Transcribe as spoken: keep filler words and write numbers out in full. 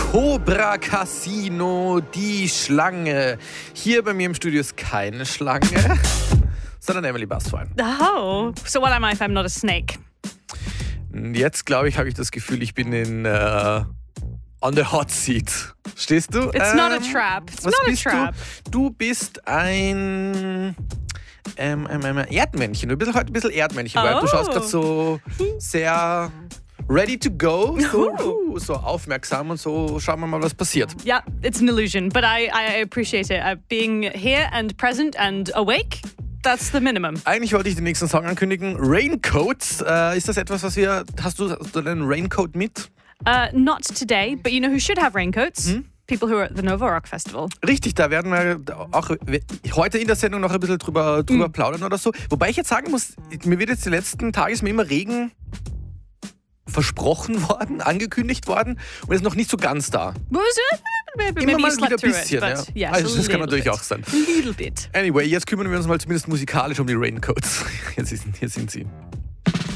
Cobra Casino, die Schlange. Hier bei mir im Studio ist keine Schlange, sondern Emily Basswein. Oh, so what am I if I'm not a snake? Jetzt, glaube ich, habe ich das Gefühl, ich bin in uh, on the hot seat. Stehst du? It's ähm, not a trap. It's was not a bist trap. Du? Du bist ein ähm, ähm, ähm, Erdmännchen. Du bist heute ein bisschen Erdmännchen, weil Oh. du schaust gerade so sehr ready to go, so, uh, so aufmerksam und so. Schauen wir mal, was passiert. Yeah, it's an illusion, but I, I appreciate it. Uh, being here and present and awake, that's the minimum. Eigentlich wollte ich den nächsten Song ankündigen. Raincoats. Äh, ist das etwas, was wir... Hast du, hast du einen Raincoat mit? Uh, not today, but you know who should have raincoats? People who are at the Nova Rock Festival. Richtig, da werden wir auch heute in der Sendung noch ein bisschen drüber, drüber plaudern oder so. Wobei ich jetzt sagen muss, mir wird jetzt die letzten Tage ist mir immer Regen versprochen worden, angekündigt worden und ist noch nicht so ganz da. Was it? Maybe Immer you mal slept wieder ein through bisschen. it, but Ja. yes, Also a das kann little natürlich bit. auch sein. A little bit. Anyway, jetzt kümmern wir uns mal zumindest musikalisch um die Raincoats. Hier sind, hier sind sie.